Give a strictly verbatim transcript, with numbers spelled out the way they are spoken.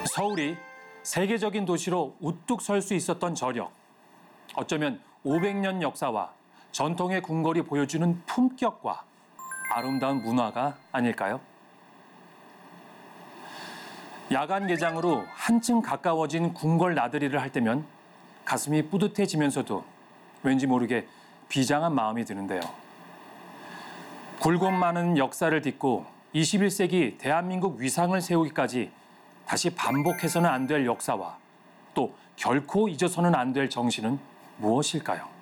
서울이 세계적인 도시로 우뚝 설 수 있었던 저력. 어쩌면 오백 년 역사와 전통의 궁궐이 보여주는 품격과 아름다운 문화가 아닐까요? 야간 개장으로 한층 가까워진 궁궐 나들이를 할 때면 가슴이 뿌듯해지면서도 왠지 모르게 비장한 마음이 드는데요. 굴곡 많은 역사를 딛고 이십일 세기 대한민국 위상을 세우기까지 다시 반복해서는 안 될 역사와 또 결코 잊어서는 안 될 정신은 무엇일까요?